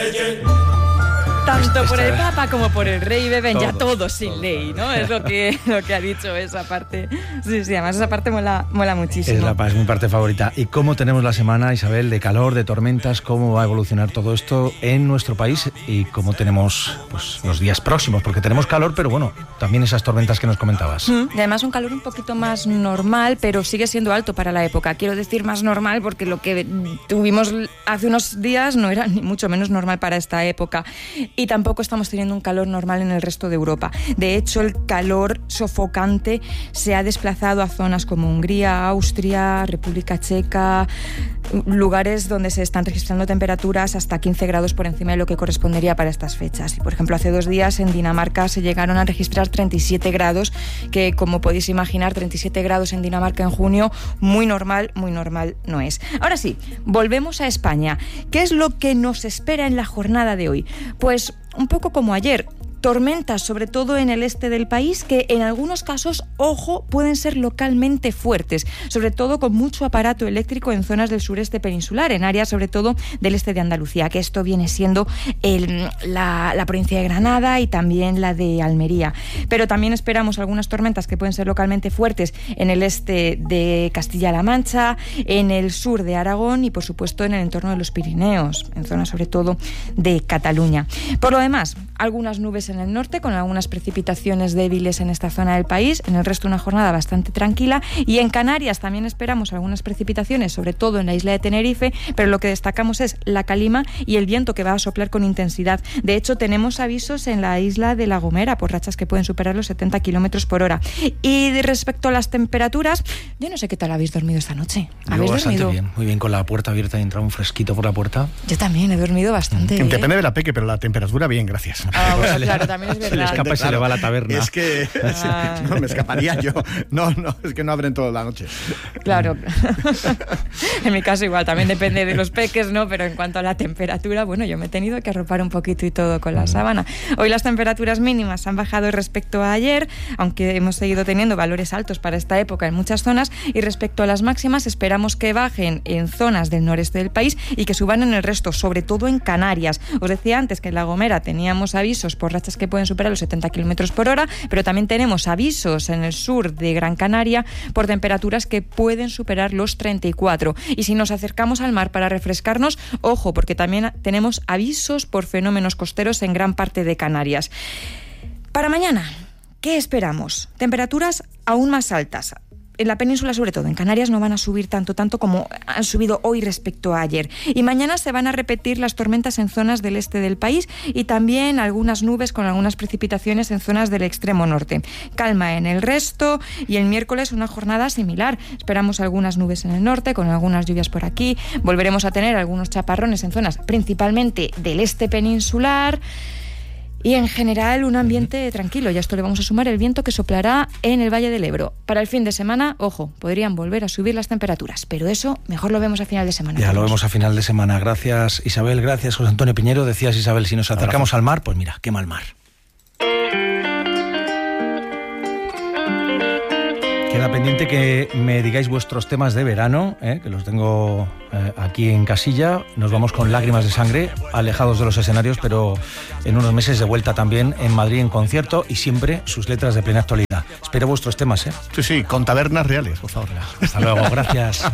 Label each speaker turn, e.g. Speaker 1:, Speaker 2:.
Speaker 1: Tanto por el Papa como por el Rey beben ya todos sin ley, ¿no? Es lo que ha dicho esa parte. Sí, además esa parte mola muchísimo.
Speaker 2: Es mi parte favorita. ¿Y cómo tenemos la semana, Isabel, de calor, de tormentas? ¿Cómo va a evolucionar todo esto en nuestro país? ¿Y cómo tenemos los días próximos? Porque tenemos calor, pero bueno, también esas tormentas que nos comentabas.
Speaker 1: Y además un calor un poquito más normal, pero sigue siendo alto para la época. Quiero decir más normal porque lo que tuvimos hace unos días no era ni mucho menos normal para esta época. Y tampoco estamos teniendo un calor normal en el resto de Europa. De hecho, el calor sofocante se ha desplazado a zonas como Hungría, Austria, República Checa, lugares donde se están registrando temperaturas hasta 15 grados por encima de lo que correspondería para estas fechas. Y, por ejemplo, hace 2 días en Dinamarca se llegaron a registrar 37 grados, que como podéis imaginar, 37 grados en Dinamarca en junio, muy normal no es. Ahora sí, volvemos a España. ¿Qué es lo que nos espera en la jornada de hoy? Pues un poco como ayer, tormentas sobre todo en el este del país que en algunos casos, ojo, pueden ser localmente fuertes, sobre todo con mucho aparato eléctrico en zonas del sureste peninsular, en áreas sobre todo del este de Andalucía, que esto viene siendo la provincia de Granada y también la de Almería. Pero también esperamos algunas tormentas que pueden ser localmente fuertes en el este de Castilla-La Mancha, en el sur de Aragón y por supuesto en el entorno de los Pirineos, en zonas sobre todo de Cataluña. Por lo demás, algunas nubes en el norte, con algunas precipitaciones débiles en esta zona del país. En el resto una jornada bastante tranquila. Y en Canarias también esperamos algunas precipitaciones, sobre todo en la isla de Tenerife, pero lo que destacamos es la calima y el viento que va a soplar con intensidad. De hecho, tenemos avisos en la isla de La Gomera por rachas que pueden superar los 70 kilómetros por hora. Y respecto a las temperaturas, yo no sé qué tal habéis dormido esta noche.
Speaker 2: ¿Habéis dormido? Bien, muy bien, con la puerta abierta y entra un fresquito por la puerta.
Speaker 1: Yo también he dormido bastante.
Speaker 3: Depende de la peque, pero la temperatura bien, gracias.
Speaker 1: Bueno, claro, también es verdad.
Speaker 2: Se le escapa y se le va a la taberna.
Speaker 3: Es que no me escaparía yo. No, es que no abren toda la noche.
Speaker 1: Claro. En mi caso igual, también depende de los peques, ¿no? Pero en cuanto a la temperatura, bueno, yo me he tenido que arropar un poquito y todo con la sábana. Hoy las temperaturas mínimas han bajado respecto a ayer, aunque hemos seguido teniendo valores altos para esta época en muchas zonas, y respecto a las máximas esperamos que bajen en zonas del noreste del país y que suban en el resto, sobre todo en Canarias. Os decía antes que en La Gomera teníamos avisos por rachas que pueden superar los 70 kilómetros por hora, pero también tenemos avisos en el sur de Gran Canaria por temperaturas que pueden superar los 34. Y si nos acercamos al mar para refrescarnos, ojo, porque también tenemos avisos por fenómenos costeros en gran parte de Canarias. Para mañana, ¿qué esperamos? Temperaturas aún más altas. En la península, sobre todo, en Canarias no van a subir tanto como han subido hoy respecto a ayer. Y mañana se van a repetir las tormentas en zonas del este del país y también algunas nubes con algunas precipitaciones en zonas del extremo norte. Calma en el resto y el miércoles una jornada similar. Esperamos algunas nubes en el norte con algunas lluvias por aquí. Volveremos a tener algunos chaparrones en zonas principalmente del este peninsular. Y en general un ambiente tranquilo, y a esto le vamos a sumar el viento que soplará en el Valle del Ebro. Para el fin de semana, ojo, podrían volver a subir las temperaturas, pero eso mejor lo vemos a final de semana.
Speaker 2: Ya lo vemos a final de semana. Gracias Isabel, gracias José Antonio Piñero. Decías Isabel, si nos acercamos al mar, pues mira, qué mal mar. Queda pendiente que me digáis vuestros temas de verano, que los tengo aquí en casilla. Nos vamos con Lágrimas de Sangre, alejados de los escenarios, pero en unos meses de vuelta también en Madrid en concierto y siempre sus letras de plena actualidad. Espero vuestros temas,
Speaker 3: Sí, con tabernas reales, por favor.
Speaker 2: Hasta luego, gracias.